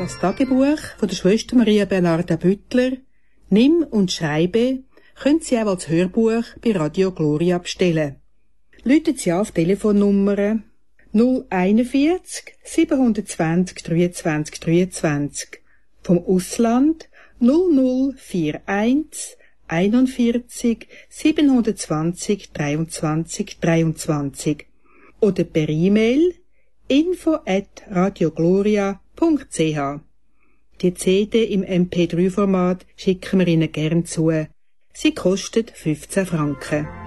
Das Tagebuch von der Schwester Maria Bernarda Büttler, Nimm und Schreibe, können Sie auch als Hörbuch bei Radio Gloria bestellen. Rufen Sie an auf Telefonnummer 041 720 23 23. Vom Ausland 0041 41 720 23 23. Oder per E-Mail info@radiogloria.ch. Die CD im MP3-Format schicken wir Ihnen gern zu. Sie kostet 15 Franken.